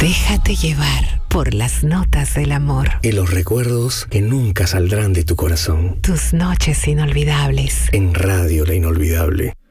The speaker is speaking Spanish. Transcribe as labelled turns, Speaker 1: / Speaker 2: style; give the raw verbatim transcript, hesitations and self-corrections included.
Speaker 1: Déjate llevar por las notas del amor.
Speaker 2: Y los recuerdos que nunca saldrán de tu corazón.
Speaker 1: Tus noches inolvidables.
Speaker 2: En Radio La Inolvidable.